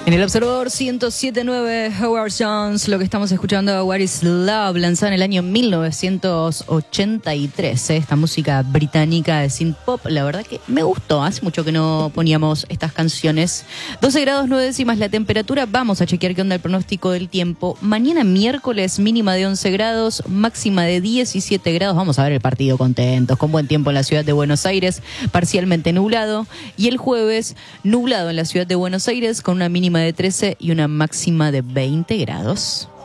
En el Observador 107.9, Howard Jones, lo que estamos escuchando, What is Love, lanzada en el año 1983. Esta música británica de synth pop, la verdad que me gustó. Hace mucho que no poníamos estas canciones. 12 grados 9 décimas la temperatura. Vamos a chequear qué onda el pronóstico del tiempo. Mañana miércoles, mínima de 11 grados, máxima de 17 grados. Vamos a ver el partido contentos, con buen tiempo en la ciudad de Buenos Aires, parcialmente nublado. Y el jueves, nublado en la ciudad de Buenos Aires, con una mínima de 13 y una máxima de 20 grados.